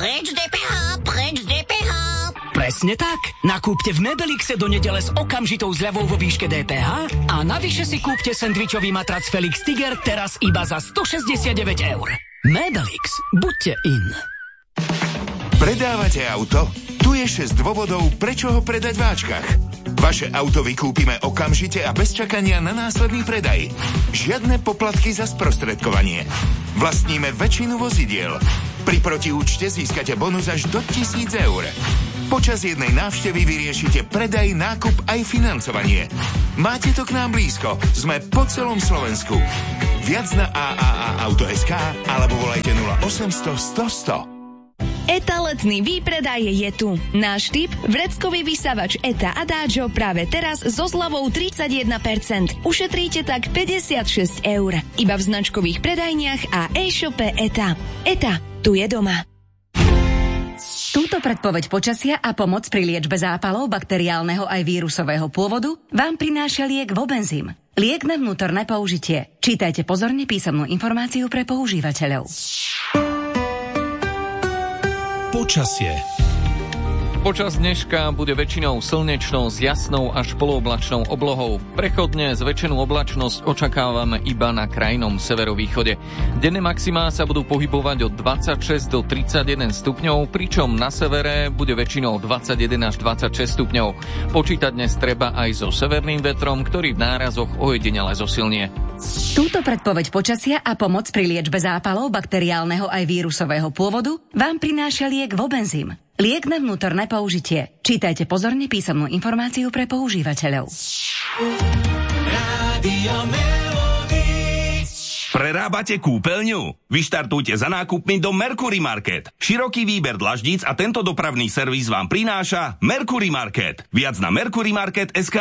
Preč z DPH, preč z DPH. Presne tak. Nakúpte v Mebelixe do nedele s okamžitou zľavou vo výške DPH a navyše si kúpte sendvičový matrac Felix Tiger teraz iba za 169 €. Mebelix. Buďte in. Predávate auto? Tu je 6 dôvodov, prečo ho predať v Ačkach. Vaše auto vykúpime okamžite a bez čakania na následný predaj. Žiadne poplatky za sprostredkovanie. Vlastníme väčšinu vozidiel. Pri protiúčte získate bonus až do 1000 €. Počas jednej návštevy vyriešite predaj, nákup aj financovanie. Máte to k nám blízko. Sme po celom Slovensku. Viac na AAA-auto.sk alebo volajte 0800 100 100. ETA letný výpredaj je tu. Náš typ, vreckový vysavač ETA Adagio práve teraz so zľavou 31%. Ušetríte tak 56 €. Iba v značkových predajniach a e-shope ETA. ETA, tu je doma. Túto predpoveď počasia a pomoc pri liečbe zápalov bakteriálneho aj vírusového pôvodu vám prináša liek Vobenzym. Liek na vnútorné použitie. Čítajte pozorne písomnú informáciu pre používateľov. Počasie. Počas dneška bude väčšinou slnečno s jasnou až polooblačnou oblohou. Prechodne zväčšenú oblačnosť očakávame iba na krajnom severovýchode. Denné maximá sa budú pohybovať od 26 do 31 stupňov, pričom na severe bude väčšinou 21 až 26 stupňov. Počítať dnes treba aj so severným vetrom, ktorý v nárazoch ojedinele zosilnie. Túto predpoveď počasia a pomoc pri liečbe zápalov bakteriálneho aj vírusového pôvodu vám prináša liek Vobenzym. Liek na vnútorné použitie. Čítajte pozorne písomnú informáciu pre používateľov. Prerábate kúpeľňu? Vyštartujte za nákupmi do Mercury Market. Široký výber dlaždíc a tento dopravný servis vám prináša Mercury Market. Viac na mercurymarket.sk.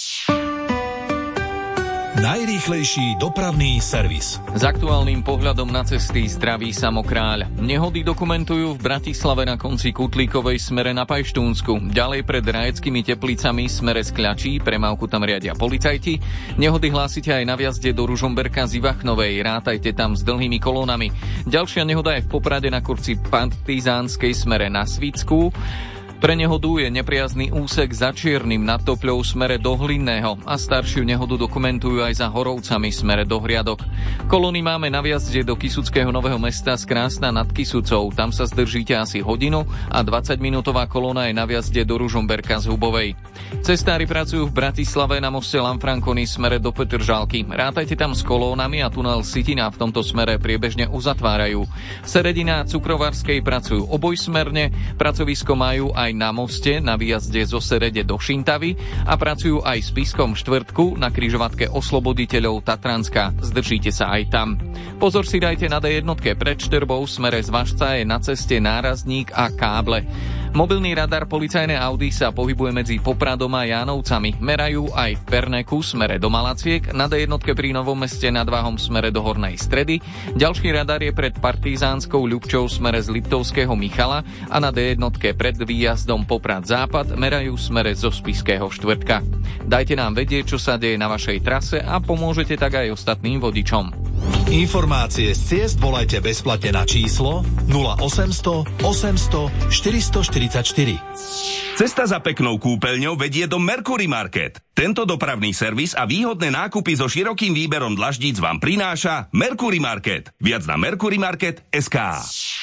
Najrýchlejší dopravný servis. S aktuálnym pohľadom na cesty zdraví Samokráľ. Nehody dokumentujú v Bratislave na konci Kutlíkovej smere na Pajštúnsku. Ďalej pred Rajeckými Teplicami smere z Kľačí, premávku tam riadia policajti. Nehody hlásite aj na vjazde do Ružomberka z Ivachnovej. Rátajte tam s dlhými kolónami. Ďalšia nehoda je v Poprade na kurci Partizánskej smere na Svicku. Pre nehodu je nepriazný úsek za Čiernym nad Topľou smere do Hlinného a staršiu nehodu dokumentujú aj za Horovcami smere do Hriadok. Kolóny máme na vjazde do Kysuckého Nového Mesta z Krásna nad Kysucou. Tam sa zdržíte asi hodinu a 20-minútová kolóna je na vjazde do Ružomberka z Hubovej. Cestári pracujú v Bratislave na moste Lanfranconi smere do Petržalky. Rátajte tam s kolónami a tunel Sitina v tomto smere priebežne uzatvárajú. Seredina a Cukrovarskej pracujú obojsmerne, pracovisko majú aj na moste na výjazde zo Serede do Šintavy a pracujú aj s Piskom štvrtku na križovatke Osloboditeľov Tatranska. Zdržíte sa aj tam. Pozor si dajte na D1 pred Štrbou smere z Vašca je na ceste nárazník a káble. Mobilný radar policajnej Audi sa pohybuje medzi Popradom a Jánovcami. Merajú aj v Perneku smere do Malaciek, na D1 pri Novom Meste nad Váhom smere do Hornej Stredy. Ďalší radar je pred Partizánskou Ľubčou smere z Liptovského Michala a na D1 pred výjazdom Poprad Západ merajú smere zo Spišského Štvrtka. Dajte nám vedieť, čo sa deje na vašej trase a pomôžete tak aj ostatným vodičom. Informácie z ciest volajte bezplatne na číslo 0800 800 444. Cesta za peknou kúpeľňou vedie do Mercury Market. Tento dopravný servis a výhodné nákupy so širokým výberom dlaždíc vám prináša Mercury Market. Viac na mercurymarket.sk.